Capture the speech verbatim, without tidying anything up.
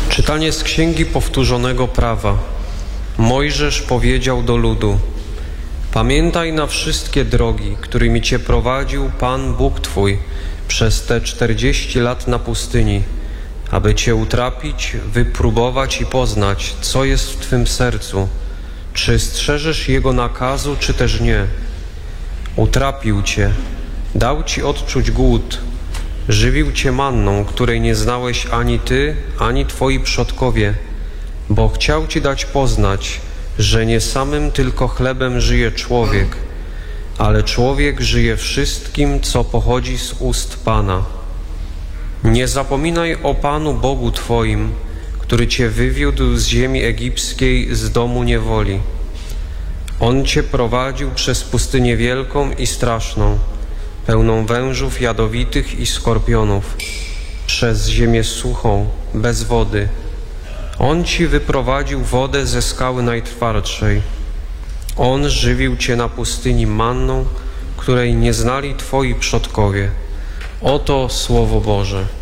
Czytanie z Księgi Powtórzonego Prawa. Mojżesz powiedział do ludu: pamiętaj na wszystkie drogi, którymi Cię prowadził Pan Bóg Twój przez te czterdzieści lat na pustyni, aby Cię utrapić, wypróbować i poznać, co jest w Twym sercu, czy strzeżesz Jego nakazu, czy też nie. Utrapił Cię, dał Ci odczuć głód, żywił Cię manną, której nie znałeś ani Ty, ani Twoi przodkowie, bo chciał Ci dać poznać, że nie samym tylko chlebem żyje człowiek, ale człowiek żyje wszystkim, co pochodzi z ust Pana. Nie zapominaj o Panu Bogu Twoim, który Cię wywiódł z ziemi egipskiej, z domu niewoli. On Cię prowadził przez pustynię wielką i straszną, pełną wężów jadowitych i skorpionów, przez ziemię suchą, bez wody. On Ci wyprowadził wodę ze skały najtwardszej. On żywił Cię na pustyni manną, której nie znali Twoi przodkowie. Oto Słowo Boże.